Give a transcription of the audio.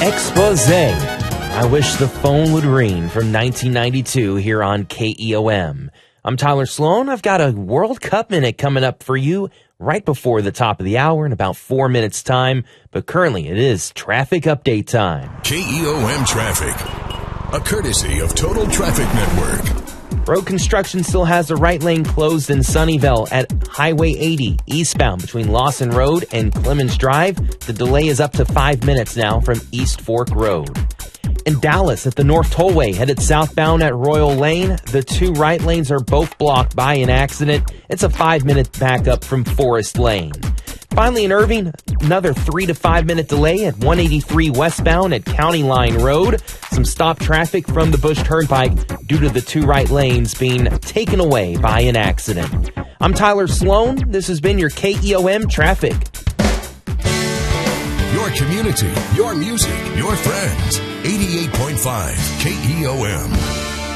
Expose. I Wish the Phone Would Ring from 1992 here on KEOM. I'm Tyler Sloan. I've got a World Cup minute coming up for you right before the top of the hour in about 4 minutes' time. But currently it is traffic update time. KEOM traffic, a courtesy of Total Traffic Network. Road construction still has the right lane closed in Sunnyvale at Highway 80 eastbound between Lawson Road and Clemens Drive. The delay is up to 5 minutes now from East Fork Road. In Dallas at the North Tollway headed southbound at Royal Lane, the two right lanes are both blocked by an accident. It's a 5-minute backup from Forest Lane. Finally in Irving, another 3 to 5 minute delay at 183 westbound at County Line Road. Some stop traffic from the Bush Turnpike due to the two right lanes being taken away by an accident. I'm Tyler Sloan. This has been your KEOM traffic. Your community, your music, your friends. 88.5 KEOM.